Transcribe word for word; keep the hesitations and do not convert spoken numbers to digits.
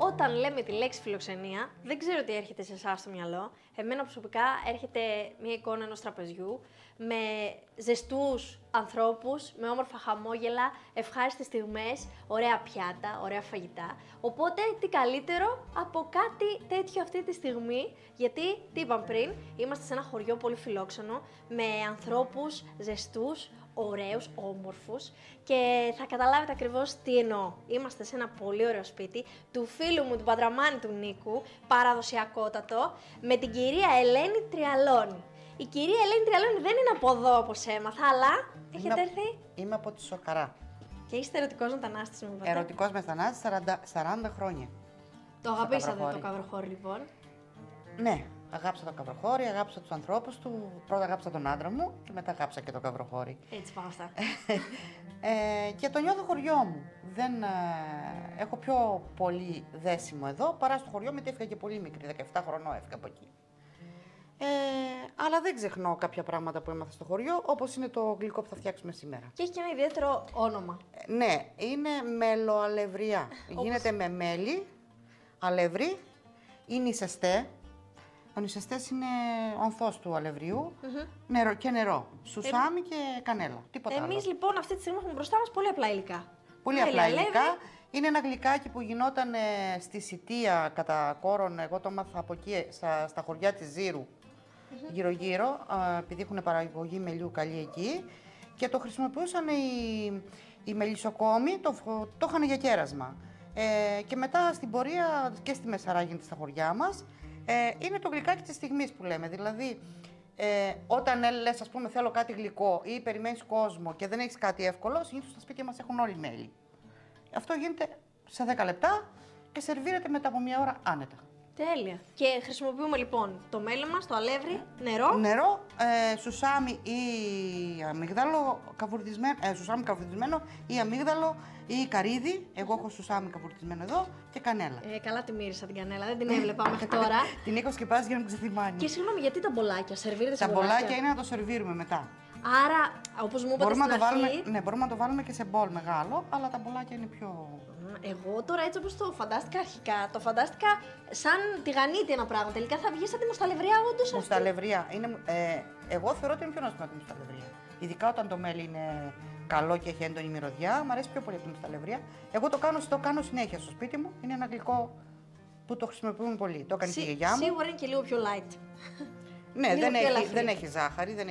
όταν λέμε τη λέξη φιλοξενία, δεν ξέρω τι έρχεται σε εσάς στο μυαλό. Εμένα προσωπικά έρχεται μια εικόνα ενός τραπεζιού με ζεστούς ανθρώπους, με όμορφα χαμόγελα, ευχάριστες στιγμές, ωραία πιάτα, ωραία φαγητά. Οπότε τι καλύτερο από κάτι τέτοιο αυτή τη στιγμή, γιατί τι είπαμε πριν, είμαστε σε ένα χωριό πολύ φιλόξενο, με ανθρώπους ζεστούς, ωραίους, όμορφους και θα καταλάβετε ακριβώς τι εννοώ. Είμαστε σε ένα πολύ ωραίο σπίτι του φίλου μου, του Παντραμάνη του Νίκου, παραδοσιακότατο, με την κυρία Ελένη Τριαλώνη. Η κυρία Ελένη Τριαλώνη δεν είναι από εδώ όπως έμαθα, αλλά έχετε Είμαι, έρθει. είμαι από τη Σοκαρά. Και είστε ερωτικός μετανάστης, μου είπατε. Ερωτικός μετανάστης σαράντα, σαράντα χρόνια. Το αγαπήσατε Καβροχώρι. το Καβροχώρι, λοιπόν. Ναι, αγάπησα το Καβροχώρι, αγάπησα τους ανθρώπους του. Πρώτα αγάπησα τον άντρα μου και μετά αγάπησα και το Καβροχώρι. Έτσι πάμε αυτά. ε, και το νιώθω χωριό μου. Δεν, ε, έχω πιο πολύ δέσιμο εδώ παρά στο χωριό μου, γιατί έφυγα και πολύ μικρή, δεκαεπτά χρονών έφυγα από εκεί. Ε, αλλά δεν ξεχνώ κάποια πράγματα που έμαθα στο χωριό, όπως είναι το γλυκό που θα φτιάξουμε σήμερα. Και έχει και ένα ιδιαίτερο όνομα. Ε, ναι, είναι μελοαλευριά. Όπως... Γίνεται με μέλι, αλεύρι, ή νησεστέ. Ο νησεστές είναι ο ανθός του αλευριού, mm-hmm. νερό και νερό, σουσάμι ε... και κανέλα. Τίποτα Εμείς άλλο. Λοιπόν αυτή τη στιγμή έχουμε μπροστά μας πολύ απλά υλικά. Πολύ απλά υλικά. Είναι ένα γλυκάκι που γινόταν ε, στη Σιτία κατά κόρον. Εγώ το μάθα από εκεί, στα, στα χωριά της Ζήρου, mm-hmm. γύρω-γύρω, ε, επειδή έχουν παραγωγή μελιού καλή εκεί. Και το χρησιμοποιούσαν οι, οι μελισσοκόμοι, το, το είχαν για κέρασμα. Ε, και μετά στην πορεία και στη Μεσαρά γίνεται στα χωριά μας. Ε, είναι το γλυκάκι της στιγμής που λέμε. Δηλαδή, ε, όταν λες, ας πούμε, θέλω κάτι γλυκό ή περιμένεις κόσμο και δεν έχεις κάτι εύκολο, συνήθως στα σπίτια μας έχουν όλοι μέλι. Αυτό γίνεται σε δέκα λεπτά και σερβίρεται μετά από μία ώρα άνετα. Τέλεια. Και χρησιμοποιούμε λοιπόν το μέλι μας, το αλεύρι, νερό. Νερό, ε, σουσάμι ή αμύγδαλο καβουρδισμένο, ε, σουσάμι καβουρδισμένο ή αμύγδαλο ή καρύδι. Εγώ έχω σουσάμι καβουρδισμένο εδώ και κανέλα. Ε, καλά τη μύρισα την κανέλα, δεν την έβλεπα μέχρι τώρα. Την έχω σκεπάσει για να μην ξεθυμάνει. Και συγγνώμη, γιατί τα μπολάκια, σερβίρετε σε Τα μπολάκια. μπολάκια είναι να το σερβίρουμε μετά. Άρα, όπως μου είπατε Μπορούμε στην να το αρχή... βάλουμε, ναι, μπορούμε να το βάλουμε και σε μπολ μεγάλο, αλλά τα μπολάκια είναι πιο... Εγώ τώρα έτσι όπως το φαντάστηκα αρχικά, το φαντάστηκα σαν τηγανίτη ένα πράγμα. Τελικά θα βγει σαν τη μουσταλευριά, όντως. Μουσταλευριά. Είναι, ε, εγώ θεωρώ ότι είναι πιο νόστιμο από τη μουσταλευριά. Ειδικά όταν το μέλι είναι καλό και έχει έντονη μυρωδιά, μου αρέσει πιο πολύ από τη μουσταλευριά. Εγώ το κάνω, το κάνω συνέχεια στο σπίτι μου. Είναι ένα γλυκό που το χρησιμοποιούμε πολύ. Το έκανε και η γιαγιά μου. Σίγουρα είναι και λίγο πιο light. Ναι, δεν έχει, δεν έχει ζάχαρη, δεν